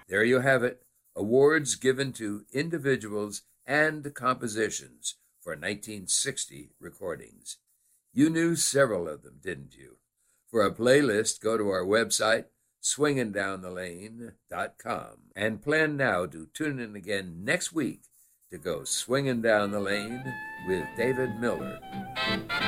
There you have it, awards given to individuals and compositions for 1960 recordings. You knew several of them, didn't you? For a playlist, go to our website, swingindownthelane.com, and plan now to tune in again next week to go swinging down the lane with David Miller.